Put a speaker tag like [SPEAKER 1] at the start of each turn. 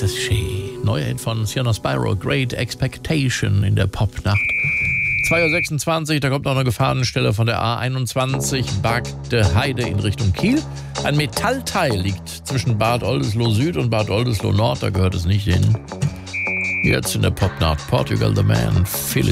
[SPEAKER 1] das schön. Neuer Hit von Sienna Spyro, Great Expectation in der Popnacht. 2.26 Uhr, da kommt noch eine Gefahrenstelle von der A21, Bagde Heide in Richtung Kiel. Ein Metallteil liegt zwischen Bad Oldesloe Süd und Bad Oldesloe Nord, da gehört es nicht hin. Jetzt in der Popnacht, Portugal the Man, Phil